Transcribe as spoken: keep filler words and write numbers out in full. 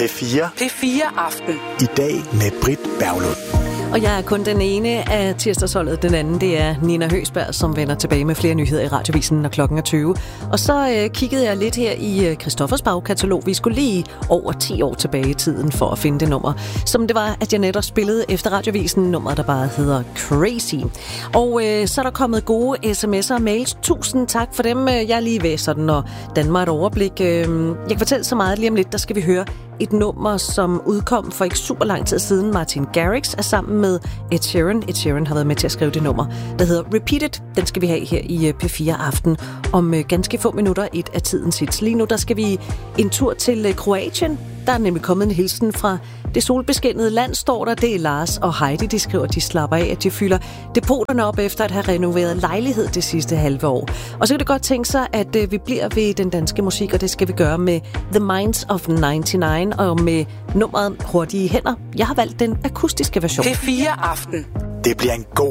P fire. P fire Aften. I dag med Britt Berglund. Og jeg er kun den ene af tirsdagsholdet. Den anden, det er Nina Høgsberg, som vender tilbage med flere nyheder i Radiovisen, når klokken er tyve. Og så øh, kiggede jeg lidt her i øh, Christoffers bagkatalog. Vi skulle lige over ti år tilbage i tiden for at finde det nummer, som det var, at jeg netop spillede efter Radiovisen, nummer der bare hedder Crazy. Og øh, så er der kommet gode sms'er og mails. Tusind tak for dem. Jeg er lige ved sådan og danne mig et overblik. Jeg kan fortælle så meget lige om lidt. Der skal vi høre et nummer, som udkom for ikke super lang tid siden. Martin Garrix er sammen med Ed Sheeran. Ed Sheeran har været med til at skrive det nummer, der hedder Repeat It. Den skal vi have her i P fire Aften om ganske få minutter, et af tidens hits. Lige nu der skal vi en tur til Kroatien. Der er nemlig kommet en hilsen fra det solbeskinnede land, står der. Det er Lars og Heidi, de skriver, at de slapper af, at de fylder depoterne op efter at have renoveret lejlighed det sidste halve år. Og så kan det godt tænke sig, at vi bliver ved den danske musik, og det skal vi gøre med The Minds of nioghalvfems og med nummeret Hurtige Hænder. Jeg har valgt den akustiske version. P fire Aften. Det bliver en god